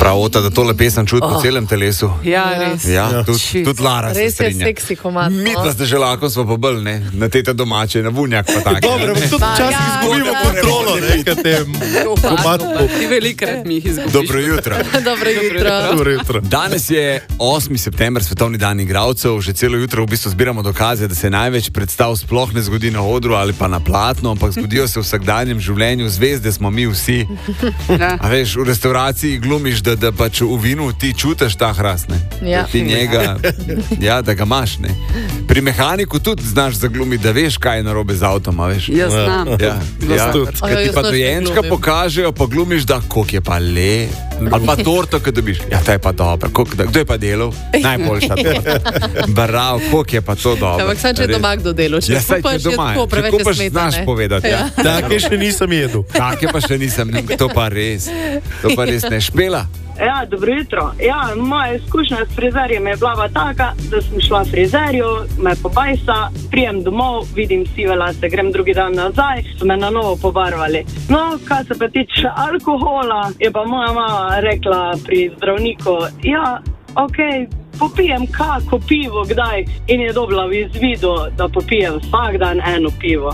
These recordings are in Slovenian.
Prav, Ota, da tole pesem čuti po celem telesu. Ja, res. Ja, tudi Lara se Res je strinja. seksi komad. Mi pa ste že lahko smo pobili, ne? Na tete domače, na vunjak pa tako. Dobro, tudi včasih izgubimo kontrolo, ne, kad te komad. Ti velikrat mi jih izgubiš. Dobro jutro. Dobro jutro. Danes je 8. september, svetovni dan igralcev. Že celo jutro v bistvu zbiramo dokaze, da se največ predstav sploh ne zgodi na odru ali pa na platnu, ampak zgodijo se v vsakdanjem življenju. Zvezde smo mi vsi. A veš, v restauraciji glumiš, da pač v vinu ti čutiš ta hrast, ne? Ja. Da ti njega, ja, da ga imaš, ne? Pri mehaniku tudi znaš zaglumiti, da veš, kaj je narobe z avtom, a veš? Jaz znam. Ja. Ko ti pa dojenčka pokažejo, pa glumiš, da koliko je pa le, ali pa torto, ko dobiš. Ja, to je pa dobro. Kdo je pa delal? Najboljša torta. Bravo, koliko je pa to dobro. Ampak sam, če je doma kdo delal, če kupaš, je tako preveč kupaš, smetane. znaš povedati. Ja. Take še nisem jedel. Take pa še nisem, to pa res. To pa res ne. Špela? Ja, dobro jutro. Ja, moja izkušnja s frizerjem je bila taka, da sem šla frizerju, me pobajsa, prijem domov, vidim sive lase, grem drugi dan nazaj, so me na novo pobarvali. No, kar se pa tiče alkohola, je pa moja mama rekla pri zdravniku, ja, okej, popijem kako pivo kdaj in je dobila v izvidu, da popijem vsak dan eno pivo.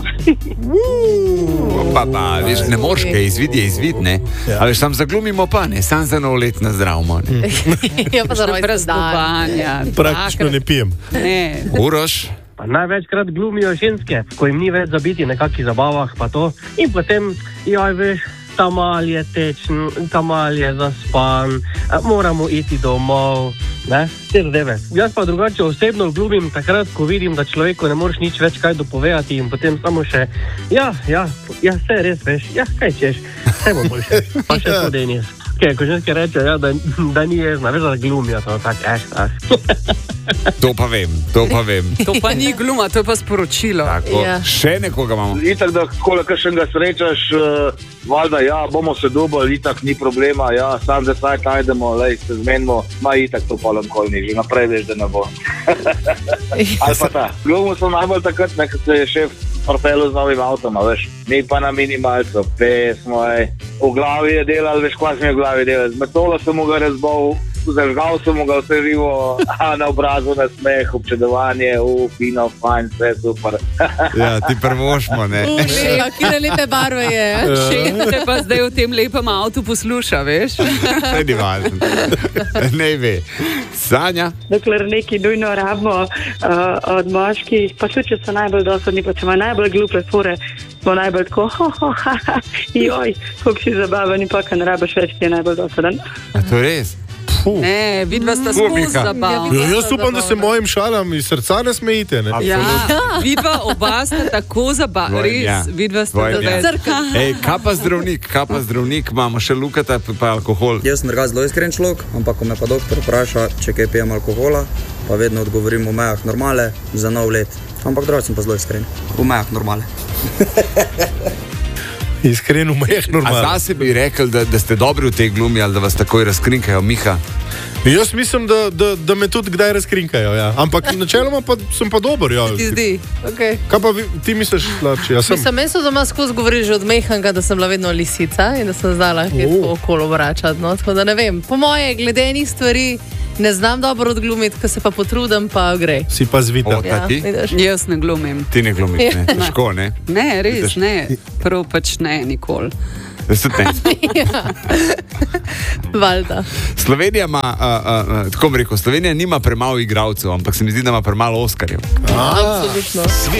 Pa, veš, ne moreš, kaj izvid je izvid, ne? A veš, sam zaglumimo pa, ne? Sam za nov let nazdravimo, ne? Ja, pa za rojsten dan. Brez dubanja. Praktično ne pijem. Ne. Uroš? Pa največkrat glumijo ženske, ko jim ni več za biti na kakih zabavah pa to. In potem, joj veš, tam ali je tečen, tam ali je zaspan, moramo iti domov, ne, te zadeve. Jaz pa drugače osebno glumim takrat, ko vidim, da človeku ne moreš nič več kaj dopovedati in potem samo še, ja, vse res veš, ja, kaj češ, vse bo boljše, pa še to Denis. Ko ženske reče, ja, da ni jezna, veš, da glumijo, to tako, To pa vem. To pa ni gluma, to je pa sporočilo. Tako, Ja. še nekoga imamo. Itak, da koliko kakšnega srečaš, valjda, ja, bomo se dobili, itak ni problema, ja, sam da saj najdemo, lej, se zmenimo, ma itak to polem kolni, že naprej veš, da ne bo. Ali pa ta, glumil sem najbolj takrat, ne, kad se je šef portelu z novim avtom, a veš, mi pa na minimalcu, pesmo, v glavi je delal, veš, kva sem je v glavi delal, z metolo sem mu ga razbol, zažgal sem mu ga vse živo, na obrazu na smeh, občudovanje, fino, fajn, vse super. Ja, ti prvošmo, ne? Ja, kire lepe barve je. Šef te pa zdaj v tem lepem avtu posluša, veš? Ne ni važno. Ne ve. Sanja? Dokler neki nujno rabimo od moških, pa tudi, če so najbolj dosadni, pa če ima najbolj glupe fure, smo najbolj tako, joj, koliko si zabaven in pa, kaj ne rabiš več, ki je najbolj dosaden. A to je res? Ne, vidva sta skozi zabavna. Ja, jaz upam, da se mojim šalam iz srca ne smejite, ne? Ja, vidva oba sta tako zabavna, res, vidva sta Crka. Ej, kaj pa zdravnik, imamo še Lukata, pa alkohol. Jaz sem drugače zelo iskren človek, ampak ko me pa doktor vpraša, če kaj pijem alkohola, pa vedno odgovorim v mejah normale za nov let. Ampak drugače sem pa zelo iskren, v mejah normale. Iskren v mejah A normalno. zase bi rekel, da ste dobri v tej glumi ali da vas takoj razkrinkajo, Miha? Jaz mislim, da me tudi kdaj razkrinkajo, ja. Ampak načeloma pa sem pa dober, ja. Ti zdi? Okay. Kaj pa ti misliš, Larči? Ja, sem. Meni so doma skozi govorili že od mehanka, da sem bila vedno lisica in da sem znala hitko okolo vračati. No? Tako da ne vem. Po moje, glede enih stvari, ne znam dobro odglumiti, ko se pa potrudim, pa gre. Si pa zvita. Ota, ti? vidiš. Jaz ne glumim. Ti ne glumiš, ne? Težko, ne? Ne, res ne. Prav pač ne, nikoli. Valjda. Slovenija ima, tako bi rekel, Slovenija nima premalo igralcev, ampak se mi zdi, da ima premalo Oskarjev. Absolutno.